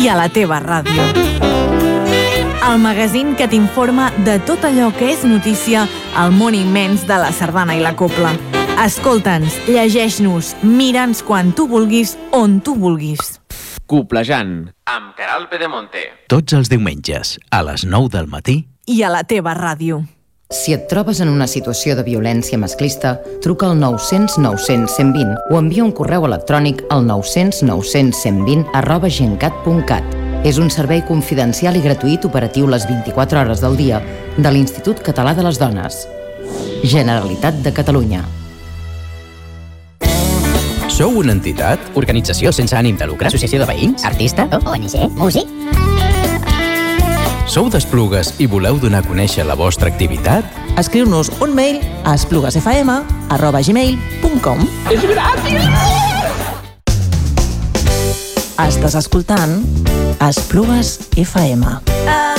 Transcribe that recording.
i a la teva ràdio. El magazín que t'informa de tot allò que és notícia al món immens de la sardana i la cobla. Escolta'ns, llegeix-nos, mira'ns quan tu vulguis, on tu vulguis. Coblejant, amb Queralt Pedemonte. Tots els diumenges, a les 9 del matí. I a la teva ràdio. Si et trobes en una situació de violència masclista, truca al 900 900 120 o envia un correu electrònic al 900 900 120 @gencat.cat. És un servei confidencial i gratuït operatiu les 24 hores del dia de l'Institut Català de les Dones. Generalitat de Catalunya. Sou una entitat? Organització sense ànim de lucre? Associació de veïns? Artista? ONG? Músic? Sou d'Esplugues i voleu donar a conèixer la vostra activitat? Escriu-nos un mail a espluguesfm@gmail.com. És gratis! Estàs escoltant Esplugues FM.